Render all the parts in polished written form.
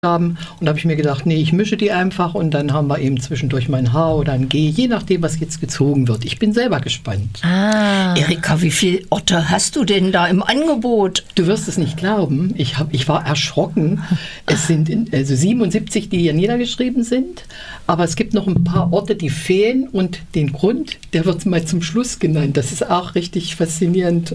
Und da habe ich mir gedacht, nee, ich mische die einfach und dann haben wir eben zwischendurch mal ein H oder ein G, je nachdem, was jetzt gezogen wird. Ich bin selber gespannt. Erika, wie viele Orte hast du denn da im Angebot? Du wirst es nicht glauben, ich war erschrocken. Es sind 77, die hier niedergeschrieben sind, aber es gibt noch ein paar Orte, die fehlen und den Grund, der wird mal zum Schluss genannt. Das ist auch richtig faszinierend,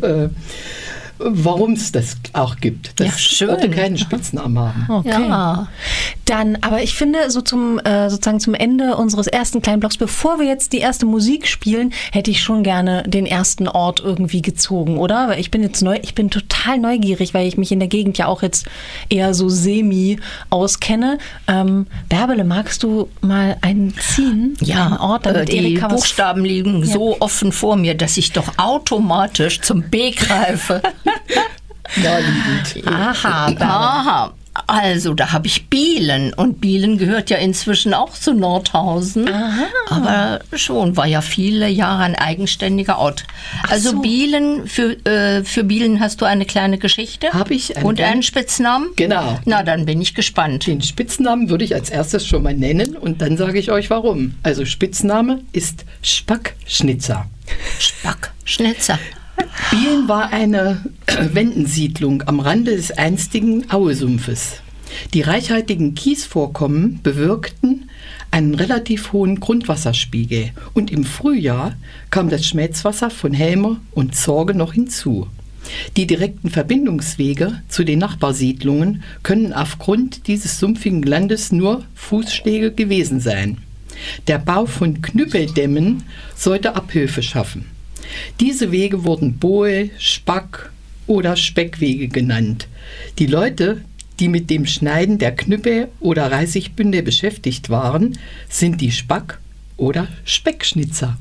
warum es das auch gibt, dass Orte keinen Spitznamen haben. Okay. Ja. Dann, aber ich finde, sozusagen zum Ende unseres ersten kleinen Blocks, bevor wir jetzt die erste Musik spielen, hätte ich schon gerne den ersten Ort irgendwie gezogen, oder? Weil ich bin total neugierig, weil ich mich in der Gegend ja auch jetzt eher so semi auskenne. Bärbele, magst du mal einen ziehen? Ja, einen Ort, damit die Erika Buchstaben liegen so offen vor mir, dass ich doch automatisch zum B greife. Naheliegend. Aha. Also, da habe ich Bielen. Und Bielen gehört ja inzwischen auch zu Nordhausen. Aha. Aber schon, war ja viele Jahre ein eigenständiger Ort. Also so. Bielen, für Bielen hast du eine kleine Geschichte? Habe ich. Und einen Spitznamen? Genau. Na, dann bin ich gespannt. Den Spitznamen würde ich als erstes schon mal nennen und dann sage ich euch warum. Also Spitzname ist Spackschnitzer. Spackschnitzer. Bielen war eine Wendensiedlung am Rande des einstigen Auesumpfes. Die reichhaltigen Kiesvorkommen bewirkten einen relativ hohen Grundwasserspiegel und im Frühjahr kam das Schmelzwasser von Helme und Zorge noch hinzu. Die direkten Verbindungswege zu den Nachbarsiedlungen können aufgrund dieses sumpfigen Landes nur Fußschläge gewesen sein. Der Bau von Knüppeldämmen sollte Abhilfe schaffen. Diese Wege wurden Bohl-, Spack- oder Speckwege genannt. Die Leute, die mit dem Schneiden der Knüppel oder Reisigbündel beschäftigt waren, sind die Spack- oder Speckschnitzer.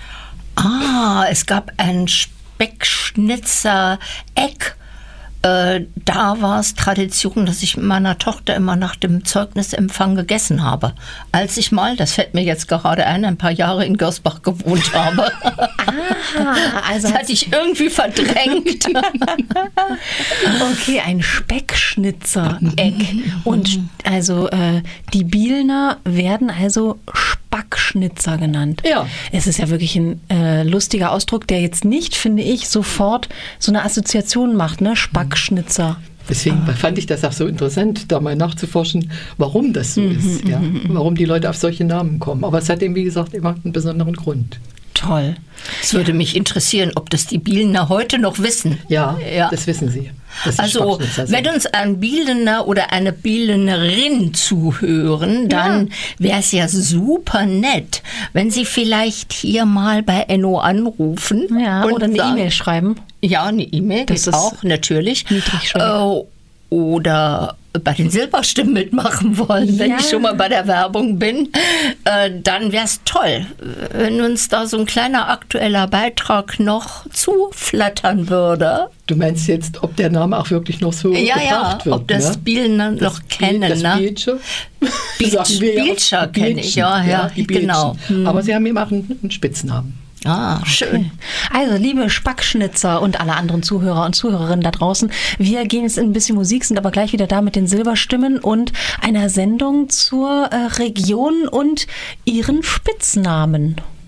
Es gab ein Speckschnitzer-Eck. Da war es Tradition, dass ich mit meiner Tochter immer nach dem Zeugnisempfang gegessen habe. Als ich mal, das fällt mir jetzt gerade ein paar Jahre in Görsbach gewohnt habe. Also das hatte ich irgendwie verdrängt. Okay, ein Speckschnitzer-Eck. Und also die Bielener werden also Spackschnitzer genannt. Ja. Es ist ja wirklich ein lustiger Ausdruck, der jetzt nicht, finde ich, sofort so eine Assoziation macht, ne? Spackschnitzer. Deswegen fand ich das auch so interessant, da mal nachzuforschen, warum das so ist. Ja? Warum die Leute auf solche Namen kommen. Aber es hat eben, wie gesagt, immer einen besonderen Grund. Toll. Es würde mich interessieren, ob das die Bielener heute noch wissen. Ja, das wissen sie. Also, wenn uns ein Bielener oder eine Bielenerin zuhören, dann wäre es ja super nett, wenn sie vielleicht hier mal bei Enno anrufen. Ja, und oder eine E-Mail schreiben. Ja, eine E-Mail, das ist auch natürlich. Oder bei den Silberstimmen mitmachen wollen, wenn ich schon mal bei der Werbung bin, dann wäre es toll, wenn uns da so ein kleiner aktueller Beitrag noch zuflattern würde. Du meinst jetzt, ob der Name auch wirklich noch so gebracht wird? Ob das Bielener noch kennen. Das Bielsche? Bielscher kenne ich, ja, genau. Aber sie haben eben auch einen Spitznamen. Schön. Also, liebe Spackschnitzer und alle anderen Zuhörer und Zuhörerinnen da draußen, wir gehen jetzt in ein bisschen Musik, sind aber gleich wieder da mit den Silberstimmen und einer Sendung zur Region und ihren Spitznamen.